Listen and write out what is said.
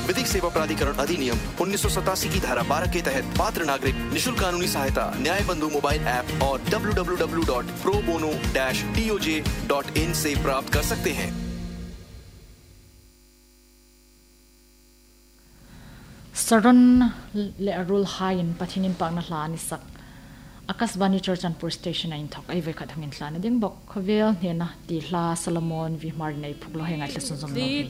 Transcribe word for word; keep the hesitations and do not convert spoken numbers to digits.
विधिक सेवा प्राधिकरण अधिनियम उन्नीस सौ सतासी की धारा बारह के तहत पात्र नागरिक निशुल्क कानूनी सहायता न्याय बंधु मोबाइल ऐप और W W W dot pro bono dash D O J dot in से प्राप्त कर सकते हैं। Saron le arul hain pathinin pangna hlani sak Akasbani Churchanpur Station in Tok ai ve khathangin hlana ding bok khavel hena ti hla Solomon vi mar nei phuklo henga tlesun zum no